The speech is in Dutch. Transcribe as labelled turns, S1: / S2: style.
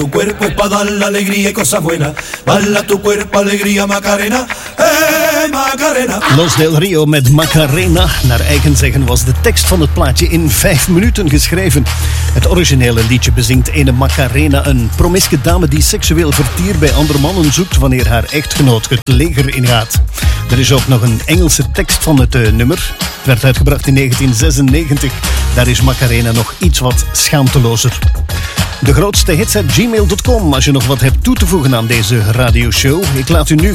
S1: Tu cuerpo es pa' dar la alegría y cosas buenas. Bala tu cuerpo, alegría, Macarena. Macarena.
S2: Los Del Rio met Macarena. Naar eigen zeggen was de tekst van het plaatje in 5 minuten geschreven. Het originele liedje bezingt ene Macarena, een promiske dame die seksueel vertier bij andere mannen zoekt wanneer haar echtgenoot het leger ingaat. Er is ook nog een Engelse tekst van het nummer. Het werd uitgebracht in 1996. Daar is Macarena nog iets wat schaamtelozer. De grootste hits@gmail.com als je nog wat hebt toe te voegen aan deze radioshow. Ik laat u nu